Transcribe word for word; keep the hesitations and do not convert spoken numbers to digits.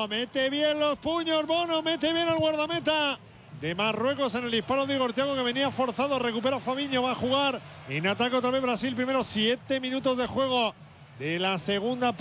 Bono, mete bien los puños, Bono, mete bien el guardameta de Marruecos en el disparo de Igor Thiago, que venía forzado, recupera Fabinho, va a jugar en ataque otra vez Brasil, primero siete minutos de juego de la segunda parte.